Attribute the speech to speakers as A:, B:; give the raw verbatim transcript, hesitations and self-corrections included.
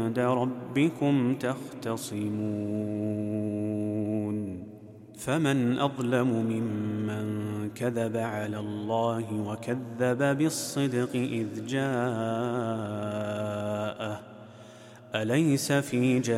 A: عند ربكم تختصمون فمن أظلم ممن كذب على الله وكذب بالصدق إذ جاءه أليس في جهنم